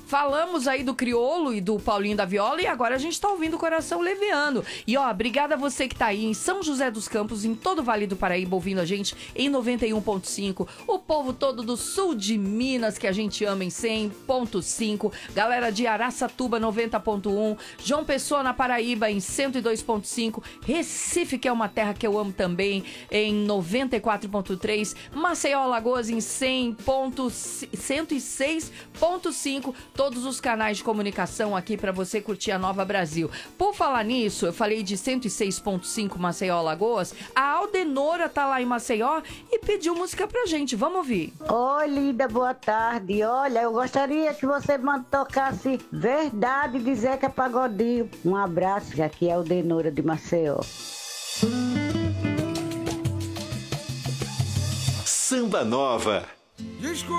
Falamos aí do Criolo e do Paulinho da Viola e agora a gente tá ouvindo o Coração Leviano. E ó, obrigada a você que tá aí em São José dos Campos, em todo o Vale do Paraíba, ouvindo a gente em 91.5. O povo todo do sul de Minas, que a gente ama, em 100.5. Galera de Araçatuba, 90.1. João Pessoa, na Paraíba, em 102.5. Recife, que é uma terra que eu amo também, em 94.3. Maceió, Alagoas, em 106.5. Todos os canais de comunicação aqui para você curtir a Nova Brasil. Por falar nisso, eu falei de 106.5 Maceió, Alagoas. A Aldenora tá lá em Maceió e pediu música pra gente. Vamos ouvir. Oi, linda, boa tarde. Olha, eu gostaria que você tocasse Verdade de Zeca Pagodinho. Um abraço, já que é a Aldenora de Maceió. Samba Nova.